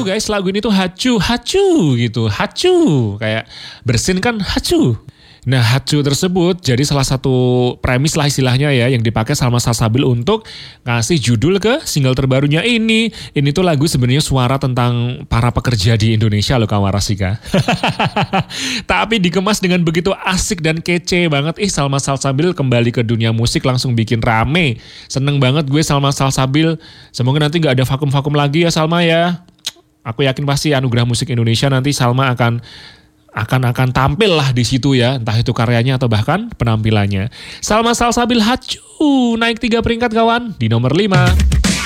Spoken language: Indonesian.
tahu guys, lagu ini tuh hacu, hacu gitu. Hacu, kayak bersin kan hacu. Nah, hacu tersebut jadi salah satu premis lah istilahnya ya yang dipakai Salma Salsabil untuk ngasih judul ke single terbarunya ini. Ini tuh lagu sebenarnya suara tentang para pekerja di Indonesia loh kawan Rasika. Tapi dikemas dengan begitu asik dan kece banget. Salma Salsabil kembali ke dunia musik langsung bikin rame. Seneng banget gue Salma Salsabil. Semoga nanti gak ada vakum-vakum lagi ya Salma ya. Aku yakin pasti anugerah musik Indonesia nanti Salma akan tampil lah di situ ya, entah itu karyanya atau bahkan penampilannya. Salma Salsabil hacu naik 3 peringkat kawan di nomor 5.